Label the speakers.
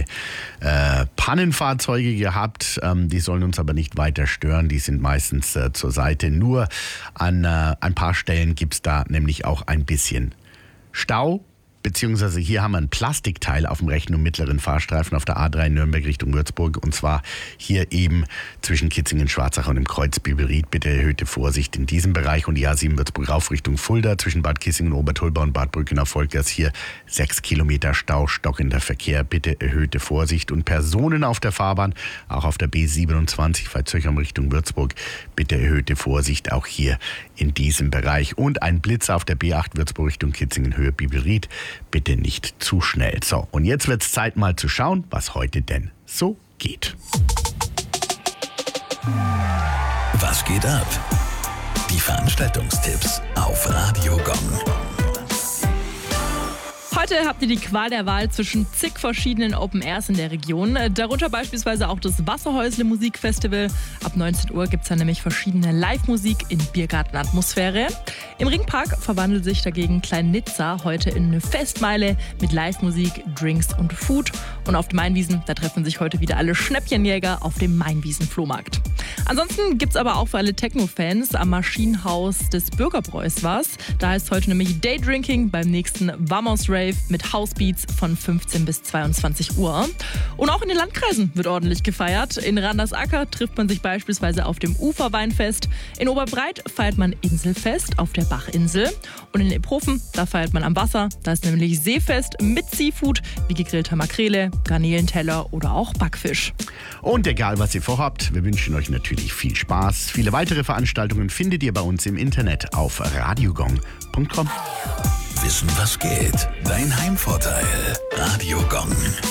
Speaker 1: Pannenfahrzeuge gehabt. Die sollen uns aber nicht weiter stören. Die sind meistens zur Seite. Nur an ein paar Stellen gibt es da nämlich auch ein bisschen Stau. Beziehungsweise hier haben wir ein Plastikteil auf dem rechten und mittleren Fahrstreifen auf der A3 Nürnberg Richtung Würzburg. Und zwar hier eben zwischen Kitzingen, Schwarzach und dem Kreuz Biberried. Bitte erhöhte Vorsicht in diesem Bereich. Und die A7 Würzburg rauf Richtung Fulda zwischen Bad Kissingen, Obertolba und Bad Brückenau-Volkers. Hier 6 Kilometer Stau, stockender Verkehr. Bitte erhöhte Vorsicht. Und Personen auf der Fahrbahn, auch auf der B27 Veitshöchheim Richtung Würzburg. Bitte erhöhte Vorsicht auch hier in diesem Bereich. Und ein Blitz auf der B8 Würzburg Richtung Kitzingen, Höhe Biberried. Bitte nicht zu schnell. So, und jetzt wird es Zeit mal zu schauen, was heute denn so geht.
Speaker 2: Was geht ab? Die Veranstaltungstipps auf Radio Gong.
Speaker 3: Heute habt ihr die Qual der Wahl zwischen zig verschiedenen Open Airs in der Region. Darunter beispielsweise auch das Wasserhäusle Musikfestival. Ab 19 Uhr gibt es dann nämlich verschiedene Live-Musik in Biergartenatmosphäre. Im Ringpark verwandelt sich dagegen Klein Nizza heute in eine Festmeile mit Live-Musik, Drinks und Food. Und auf den Mainwiesen, da treffen sich heute wieder alle Schnäppchenjäger auf dem Mainwiesen-Flohmarkt. Ansonsten gibt es aber auch für alle Techno-Fans am Maschinenhaus des Bürgerbräus was. Da heißt heute nämlich Daydrinking beim nächsten Vamos Rave mit Housebeats von 15 bis 22 Uhr. Und auch in den Landkreisen wird ordentlich gefeiert. In Randersacker trifft man sich beispielsweise auf dem Uferweinfest. In Oberbreit feiert man Inselfest auf der Bachinsel. Und in Ephofen, da feiert man am Wasser. Da ist nämlich Seefest mit Seafood wie gegrillter Makrele, Garnelenteller oder auch Backfisch.
Speaker 1: Und egal, was ihr vorhabt, wir wünschen euch natürlich viel Spaß. Viele weitere Veranstaltungen findet ihr bei uns im Internet auf radiogong.com.
Speaker 2: Wissen, was geht? Dein Heimvorteil. Radio Gong.